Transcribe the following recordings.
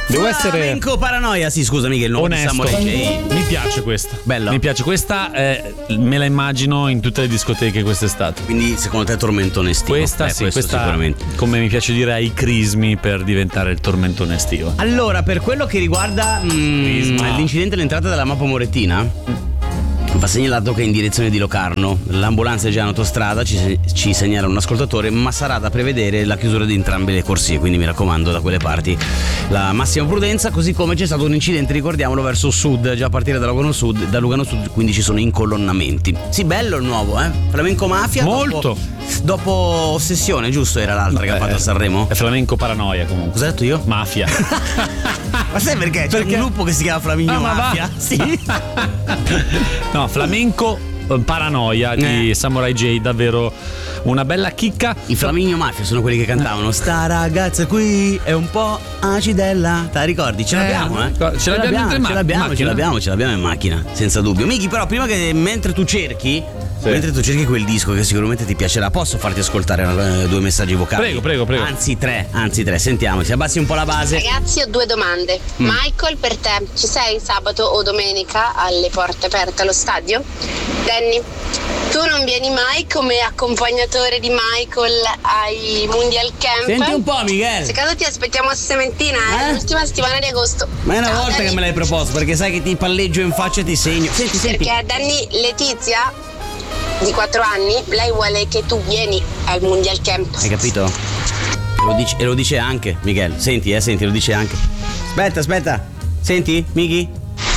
Flamenco Paranoia, sì, scusami, che è il nuovo onesto. di Samurai J. Mi piace questa. Bello. Mi piace questa, me la immagino in tutte le discoteche quest'estate. Quindi secondo te tormentone estivo? Questa sì, questo questa sicuramente. come mi piace dire ai crismi per diventare il tormentone estivo. Allora, per quello che riguarda l'incidente all'entrata della Mappa Morettina, va segnalato che è in direzione di Locarno. L'ambulanza è già in autostrada, ci segnala un ascoltatore, ma sarà da prevedere la chiusura di entrambe le corsie, quindi mi raccomando, da quelle parti la massima prudenza. Così come c'è stato un incidente, ricordiamolo, verso sud, già a partire da Lugano Sud, quindi ci sono incolonnamenti. Sì, bello il nuovo, Flamenco Mafia. Molto. Dopo Ossessione, giusto, era l'altra che ha fatto a Sanremo? È Flamenco Paranoia comunque. Cosa ho detto io? Mafia. Ma sai perché? C'è un gruppo che si chiama Flaminio Mafia. Sì. No, Flamenco Paranoia di Samurai J, davvero una bella chicca. I Flaminio Mafia sono quelli che cantavano "Sta ragazza qui è un po' acidella". Te la ricordi? Ce l'abbiamo, Ce l'abbiamo in macchina, senza dubbio. Miki, però prima che mentre tu cerchi quel disco che sicuramente ti piacerà, posso farti ascoltare 2 messaggi vocali? Prego. Anzi tre, sentiamo, si abbassi un po' la base. Ragazzi, ho 2 domande. Michael, per te ci sei sabato o domenica alle porte aperte allo stadio? Danny, tu non vieni mai come accompagnatore di Michael ai Mondial Camp? Senti un po', Miguel. Se caso ti aspettiamo a Sementina, l'ultima settimana di agosto. Ma è una Ciao, volta Danny. che me l'hai proposto, perché sai che ti palleggio in faccia e ti segno. Senti. Perché Danny, Letizia di 4 anni, lei vuole che tu vieni al Mondial Camp. Hai capito? E lo dice anche, Miguel. Senti, lo dice anche. Aspetta. Senti, Miki?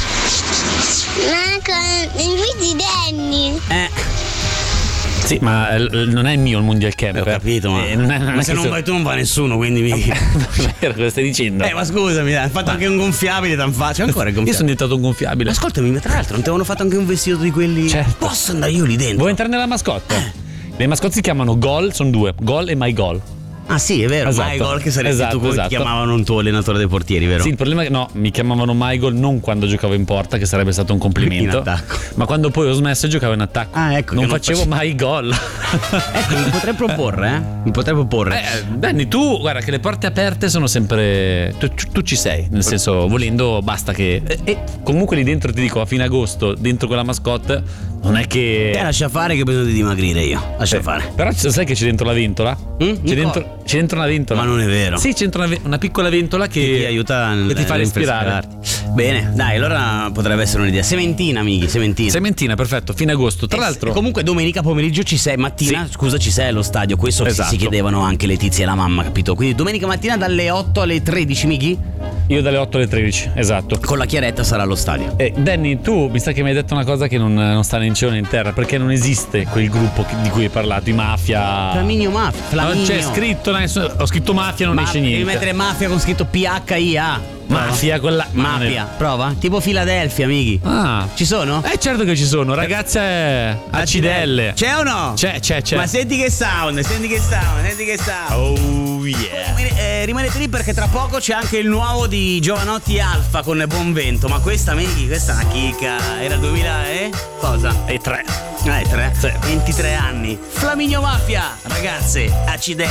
Ma inviti Danny. Sì, ma non è mio il Mondial Camp. Ho capito, ma non se non vai tu non va nessuno, quindi Miki. Cosa stai dicendo? Ma scusami, hai fatto anche un gonfiabile tan facile. Ancora il gonfiabile. Io sono diventato un gonfiabile. Ascoltami, ma tra l'altro non ti avevano fatto anche un vestito di quelli? Certo. Posso andare io lì dentro? Vuoi entrare nella mascotte? Le mascotte si chiamano Gol, sono 2, Gol e My Gol. Ah sì, è vero, Esatto. Michael, che saresti tu, come ti chiamavano un tuo allenatore dei portieri, vero? Sì, il problema è che mi chiamavano Michael non quando giocavo in porta, che sarebbe stato un complimento, in attacco. ma quando poi ho smesso giocavo in attacco. Ah, ecco, non facevo mai gol. Ecco, mi potrei proporre. Danny, tu guarda che le porte aperte sono sempre tu ci sei, nel senso, volendo basta che e comunque lì dentro ti dico, a fine agosto dentro quella mascotte non è che lascia fare, che ho bisogno di dimagrire io. Lascia fare. Però sai che c'è dentro la ventola? C'è dentro una ventola. Ma non è vero. Sì, c'è dentro una piccola ventola che ti aiuta che ti fa respirare. Bene, dai, allora potrebbe essere un'idea. Sementina, Miki, Sementina, perfetto, fine agosto. Tra l'altro comunque domenica pomeriggio ci sei, mattina, sì. Scusa, ci sei allo stadio. Questo esatto. Si chiedevano anche Letizia e la mamma, capito? Quindi domenica mattina dalle 8 alle 13, Miki? Io dalle 8 alle 13, esatto. Con la chiaretta sarà allo stadio. Danny, tu mi sa che mi hai detto una cosa che non sta né in cielo né in terra, perché non esiste quel gruppo di cui hai parlato, i Mafia. Flaminio Mafia. Non c'è scritto, ho scritto Mafia, non esce niente. Devi mettere Mafia con scritto PHIA. Mafia, quella Mafia. Prova? Tipo Filadelfia, amici. Ah. Ci sono? Certo che ci sono, ragazze acidelle. C'è o no? C'è. Ma senti che sound. Oh yeah. Rimanete lì perché tra poco c'è anche il nuovo di Giovanotti Alfa con Buon Vento. Ma questa, amici, questa è una chicca. Era 2000 e cosa? E 3. 3? Sì. 23 anni. Flaminio Mafia, ragazze, acidelle.